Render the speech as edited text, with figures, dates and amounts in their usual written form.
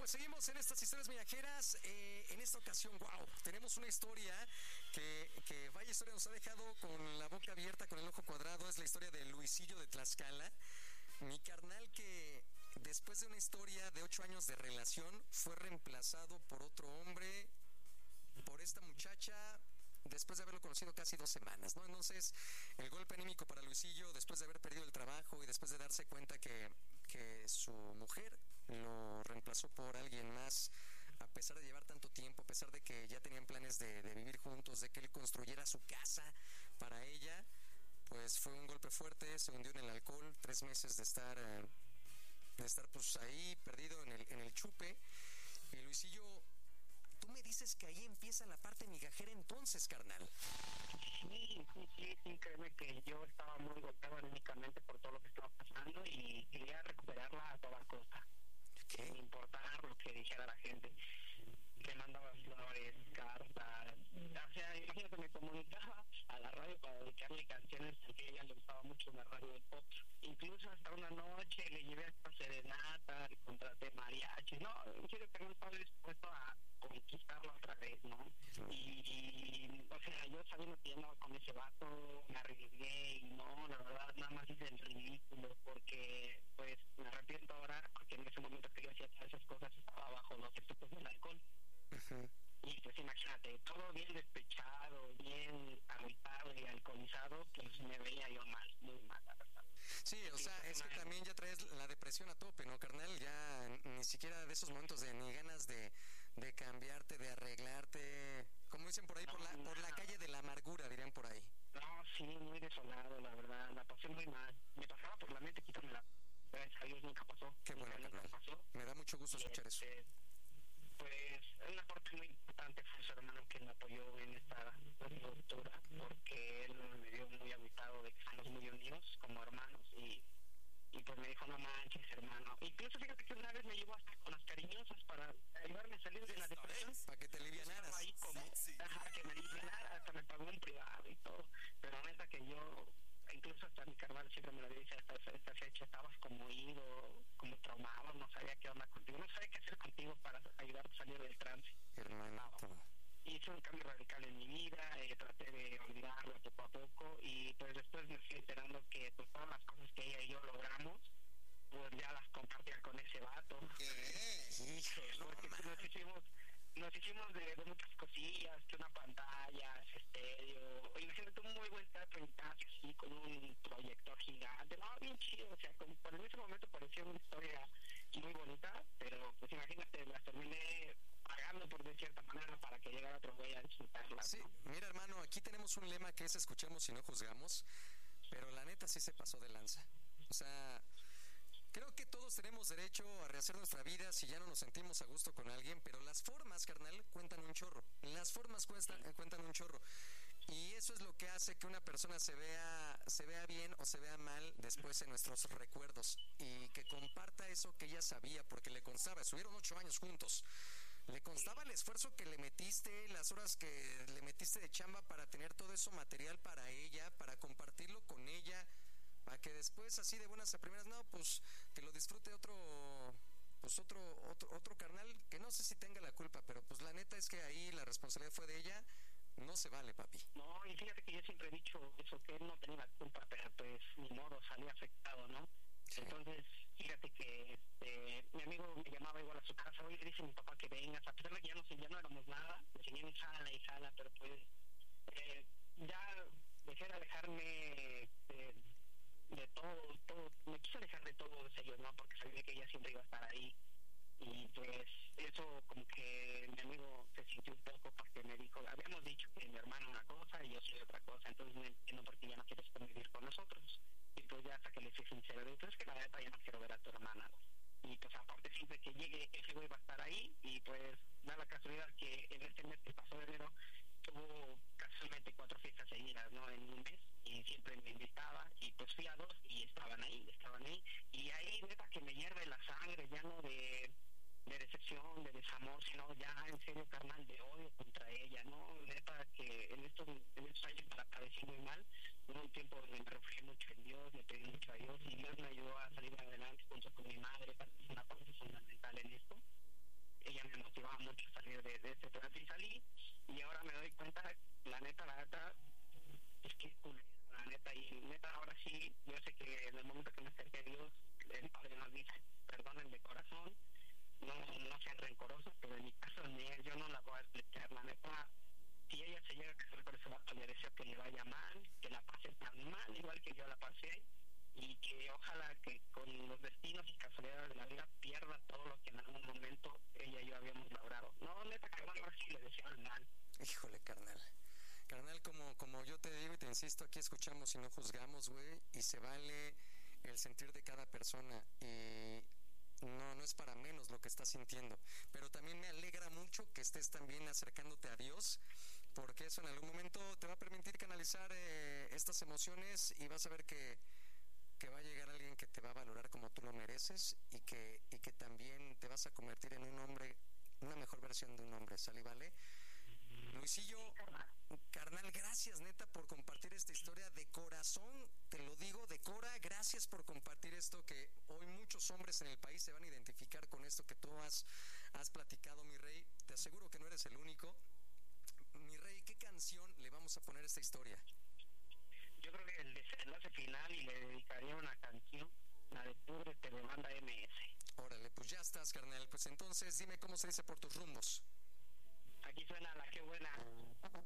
pues seguimos en estas historias viajeras. En esta ocasión, wow, tenemos una historia que vaya historia, nos ha dejado con la boca abierta, con el ojo cuadrado. Es la historia de Luisillo de Tlaxcala. Mi carnal que después de una historia de 8 años de relación fue reemplazado por otro hombre, por esta muchacha, después de haberlo conocido casi 2 semanas, ¿no? Entonces, el golpe anímico para Luisillo, después de haber perdido el trabajo y después de darse cuenta que su mujer lo reemplazó por alguien más, a pesar de llevar tanto tiempo, a pesar de que ya tenían planes de vivir juntos, de que él construyera su casa para ella, pues fue un golpe fuerte, se hundió en el alcohol, 3 meses de estar pues ahí perdido en el chupe. Y Luisillo, tú me dices que ahí empieza la parte migajera entonces, carnal. Sí, créeme que yo estaba muy golpeado anímicamente por todo lo que estaba pasando y quería recuperarla a toda costa, sin importar lo que dijera la gente. Le mandaba flores, cartas, o sea, imagínate, me comunicaba a la radio para dedicarle canciones porque a ella le gustaba mucho la radio de pop. Incluso hasta una noche le llevé hasta serenata, le contraté mariachi. No, en serio que no estaba dispuesto a conquistarla otra vez, ¿no? Y o sea, yo sabiendo que ya andaba con ese vato, me arriesgué y no, la verdad, nada más hice el ridículo porque, pues, me arrepiento ahora porque en ese momento que yo hacía todas esas cosas estaba bajo los efectos del alcohol. Uh-huh. Y pues imagínate, todo bien despechado, bien agüitado y alcoholizado, pues me veía yo mal, muy mal, la verdad. Sí, o sea, es que también ya traes la depresión a tope, ¿no, carnal? Ya ni siquiera de esos momentos de ni ganas de cambiarte, de arreglarte, como dicen por ahí, por la calle de la amargura, dirían por ahí. No, sí, muy desolado, la verdad, la pasé muy mal. Me pasaba por la mente quitármela. Gracias a Dios nunca pasó. Qué bueno, carnal. Me da mucho gusto escuchar eso. Pues una parte muy importante fue su hermano que me apoyó en esta ruptura, porque él me vio muy habitado de que estamos muy unidos como hermanos y pues me dijo, no manches, hermano. Incluso fíjate que una vez me llevó hasta con las cariñosas para ayudarme a salir de la depresión. Para que te alivianaras. Ahí como, que me alivianara, hasta me pagó un privado y todo. Pero neta que yo, incluso hasta mi carnal siempre me lo dice, hasta esta fecha estabas como ido, como traumado, no sabía qué onda contigo, no sabía qué hacer contigo para ayudarte a salir del trance. Hermanito. Hice un cambio radical en mi vida, traté de olvidarlo poco a poco y pues después me fui enterando que pues todas las cosas que ella y yo logramos, pues ya las compartía con ese vato. Porque nos hicimos de muchas cosillas, que una pantalla, estéreo, imagínate un muy buen teatro en casa, así, con un proyector gigante, no, bien chido, o sea, como por en ese momento parecía una historia muy bonita, pero pues imagínate, las terminé pagando por de cierta manera para que llegara otro güey a disfrutarla. Sí, ¿no? Mira, hermano, aquí tenemos un lema que es escuchemos y no juzgamos, pero la neta sí se pasó de lanza. O sea, creo que todos tenemos derecho a rehacer nuestra vida si ya no nos sentimos a gusto con alguien, pero las formas, carnal, cuentan un chorro. Las formas cuentan un chorro. Y eso es lo que hace que una persona se vea bien o se vea mal después en nuestros recuerdos. Y que comparta eso que ella sabía, porque le constaba. Estuvieron 8 años juntos. Le constaba el esfuerzo que le metiste, las horas que le metiste de chamba para tener todo eso material para ella, para compartirlo con ella, para que después así de buenas a primeras, no, pues que lo disfrute otro carnal, que no sé si tenga la culpa, pero pues la neta es que ahí la responsabilidad fue de ella. No se vale, papi. No, y fíjate que yo siempre he dicho eso, que él no tenía la culpa, pero pues ni modo, salía afectado, ¿no? Sí. Entonces, fíjate que mi amigo me llamaba igual a su casa, oye, dice mi papá que vengas, a pesar de que ya no éramos nada, me seguían jala, pero pues ya dejé de alejarme de todo, me quise alejar de todos ellos, ¿no? Porque sabía que ella siempre iba a estar ahí. Y pues eso como que mi amigo se sintió un poco porque me dijo, habíamos dicho que mi hermano una cosa y yo soy otra cosa, entonces no entiendo por qué ya no quieres convivir con nosotros. Y pues ya hasta que le fui sincero, entonces que la verdad ya no quiero ver a tu hermana. Y pues aparte siempre que llegue ese güey va a estar ahí y pues da la casualidad que en este mes que pasó de enero tuvo casualmente 4 fiestas seguidas, ¿no? En un mes y siempre me invitaba y pues fui a 2 y estaban ahí y ahí neta que me hierve la sangre, ya no de decepción, de desamor, sino ya en serio, carnal, de odio contra ella, ¿no? Neta que en estos años la padecí muy mal, hubo un tiempo donde me refugié mucho en Dios, le pedí mucho a Dios y Dios me ayudó a salir adelante junto con mi madre, es una parte fundamental en esto. costaba mucho salir de ese trato y salí, y ahora me doy cuenta, la neta, es que es culero, la neta, y neta, ahora sí, yo sé que en el momento que me acerque a Dios, el Padre nos dice, perdonen de corazón, no sean rencorosos, pero en mi caso yo no la voy a explicar, la neta. Si ella se llega a casar con ese vato, le deseo que le vaya mal, que la pase tan mal igual que yo la pasé, y que ojalá que con los destinos y casualidades de la vida pierda todo lo que en algún momento ella y yo habíamos logrado. No, neta, carnal, ahora sí le deseo el mal. Híjole, carnal. Carnal, como yo te digo y te insisto, aquí escuchamos y no juzgamos, güey, y se vale el sentir de cada persona, y no es para menos lo que estás sintiendo, pero también me alegra mucho que estés también acercándote a Dios, porque eso en algún momento te va a permitir canalizar estas emociones, y vas a ver que va a llegar alguien que te va a valorar como tú lo mereces, y que también te vas a convertir en un hombre, una mejor versión de un hombre, ¿sale y vale? Luisillo, carnal, gracias neta por compartir esta historia de corazón, te lo digo de cora, gracias por compartir esto, que hoy muchos hombres en el país se van a identificar con esto que tú has platicado, mi rey. Te aseguro que no eres el único. Mi rey, ¿qué canción le vamos a poner a esta historia? Yo creo que el desenlace final, y le dedicaría una canción, la de Púdrete de Banda MS. Órale, pues ya estás, carnal. Pues entonces dime cómo se dice por tus rumbos. Aquí suena la que buena.